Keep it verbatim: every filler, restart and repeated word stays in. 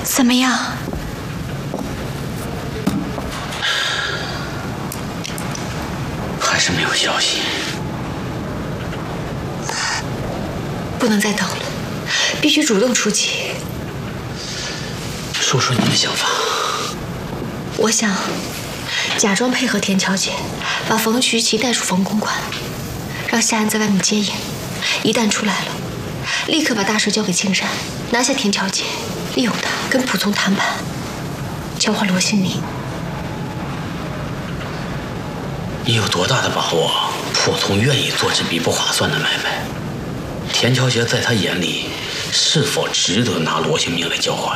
怎么样？ 还是没有消息。 不能再等了，必须主动出击。 说说你的想法。 我想假装配合田乔姐，把冯徐琪带出冯公馆，让夏安在外面接应。一旦出来了，立刻把大蛇交给青山，拿下田乔姐，利用她跟蒲松谈判，交换罗兴明。 你有多大的把握？蒲松愿意做这笔不划算的买卖？田乔杰在他眼里，是否值得拿罗兴明来交换？